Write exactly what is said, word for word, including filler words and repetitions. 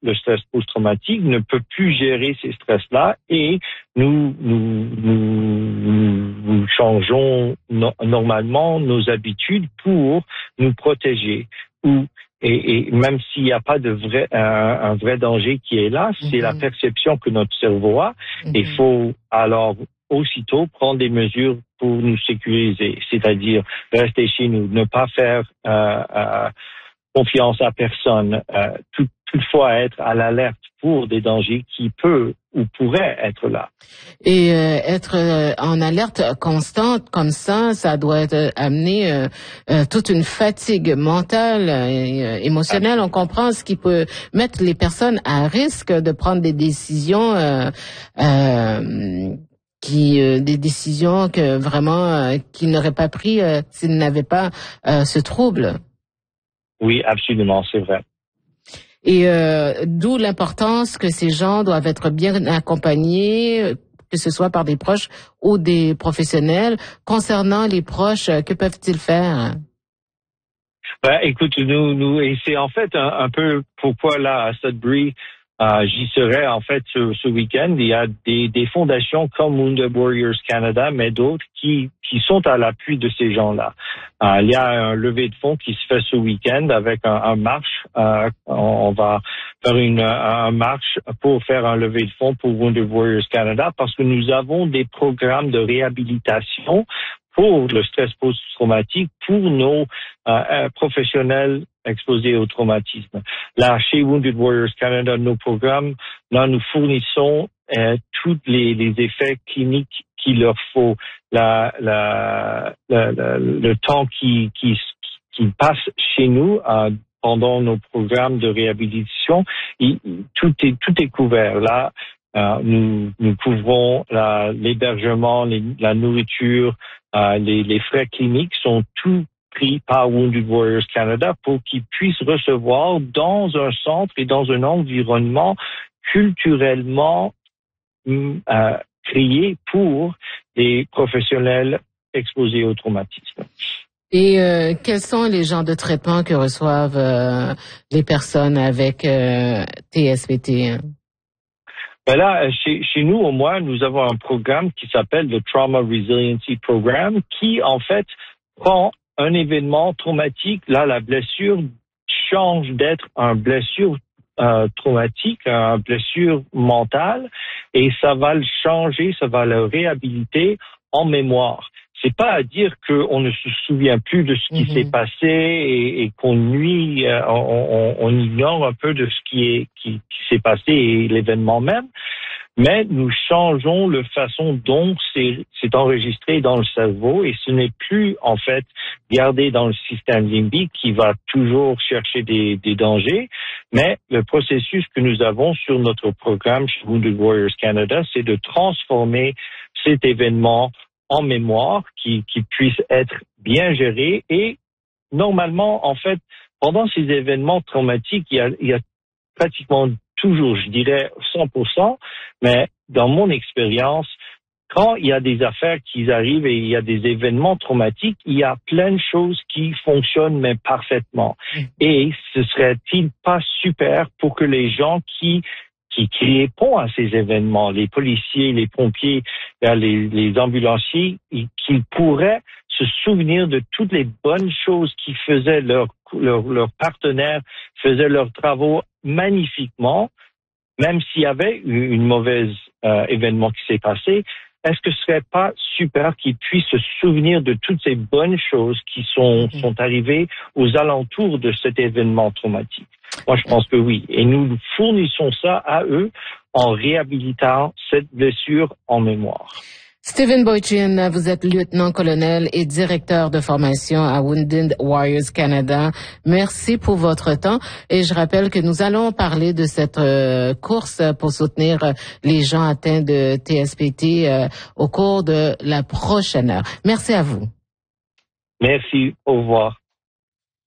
le stress post-traumatique ne peut plus gérer ces stress-là et nous, nous, nous, nous changeons no- normalement nos habitudes pour nous protéger. Ou, et, et même s'il n'y a pas de vrai, un, un vrai danger qui est là, c'est mm-hmm. la perception que notre cerveau a. Mm-hmm. Il faut alors aussitôt prendre des mesures pour nous sécuriser, c'est-à-dire rester chez nous, ne pas faire euh, euh, confiance à personne, euh, tout, toutefois être à l'alerte pour des dangers qui peuvent ou pourraient être là. Et euh, être euh, en alerte constante comme ça, ça doit être, amener euh, euh, toute une fatigue mentale et euh, émotionnelle. Absolument. On comprend ce qui peut mettre les personnes à risque de prendre des décisions euh, euh, qui euh, des décisions que vraiment euh, qu'ils n'auraient pas pris euh, s'ils n'avaient pas euh, ce trouble. Oui, absolument, c'est vrai. Et euh, d'où l'importance que ces gens doivent être bien accompagnés, que ce soit par des proches ou des professionnels. Concernant les proches, que peuvent-ils faire? Ben, écoute, nous, nous, et c'est en fait un, un peu pourquoi là à Sudbury, Euh, j'y serai en fait ce, ce week-end. Il y a des, des fondations comme Wounded Warriors Canada, mais d'autres qui, qui sont à l'appui de ces gens-là. Euh, il y a un levée de fonds qui se fait ce week-end avec un, un marche. Euh, on va faire une un marche pour faire un levée de fonds pour Wounded Warriors Canada parce que nous avons des programmes de réhabilitation pour le stress post-traumatique, pour nos euh, professionnels exposés au traumatisme. Là, chez Wounded Warriors Canada, nos programmes, là, nous fournissons euh, tous les, les effets cliniques qu'il leur faut, la, la, la, la, le temps qui, qui, qui passe chez nous euh, pendant nos programmes de réhabilitation, il, tout est tout est couvert. Là, euh, nous, nous couvrons la, l'hébergement, les, la nourriture, euh, les, les frais cliniques sont tous pris par Wounded Warriors Canada pour qu'ils puissent recevoir dans un centre et dans un environnement culturellement euh, créé pour les professionnels exposés au traumatisme. Et euh, quels sont les genres de traitements que reçoivent euh, les personnes avec euh, T S P T? Ben là, chez, chez nous, au moins, nous avons un programme qui s'appelle le Trauma Resiliency Program qui, en fait, prend un événement traumatique. Là, la blessure change d'être une blessure euh, traumatique, une blessure mentale, et ça va le changer, ça va le réhabiliter en mémoire. C'est pas à dire qu'on ne se souvient plus de ce qui mm-hmm. s'est passé et, et qu'on nuit, euh, on, on, on ignore un peu de ce qui est qui, qui s'est passé et l'événement même. Mais nous changeons la façon dont c'est, c'est enregistré dans le cerveau et ce n'est plus, en fait, gardé dans le système limbique qui va toujours chercher des, des dangers. Mais le processus que nous avons sur notre programme chez Wounded Warriors Canada, c'est de transformer cet événement en mémoire qui, qui puisse être bien géré et normalement, en fait, pendant ces événements traumatiques, il y a, il y a pratiquement toujours, je dirais cent pour cent, mais dans mon expérience, quand il y a des affaires qui arrivent et il y a des événements traumatiques, il y a plein de choses qui fonctionnent mais parfaitement. Et ce serait-il pas super pour que les gens qui qui, qui répondent à ces événements, les policiers, les pompiers, les, les ambulanciers, qu'ils pourraient se souvenir de toutes les bonnes choses qui faisaient leurs leur, leur partenaires, faisaient leurs travaux magnifiquement, même s'il y avait une mauvaise euh, événement qui s'est passé. Est-ce que ce serait pas super qu'ils puissent se souvenir de toutes ces bonnes choses qui sont, mmh. sont arrivées aux alentours de cet événement traumatique? Moi, je pense que oui. Et nous fournissons ça à eux en réhabilitant cette blessure en mémoire. Stephen Boychin, vous êtes lieutenant-colonel et directeur de formation à Wounded Warriors Canada. Merci pour votre temps. Et je rappelle que nous allons parler de cette euh, course pour soutenir les gens atteints de T S P T euh, au cours de la prochaine heure. Merci à vous. Merci. Au revoir.